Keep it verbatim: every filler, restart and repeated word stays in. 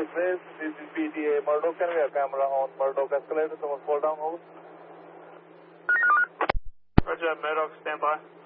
Base Base, this is B D A Murdoch. Can we have camera on Murdoch escalator? Someone fall down, over. Roger, Murdoch, stand by.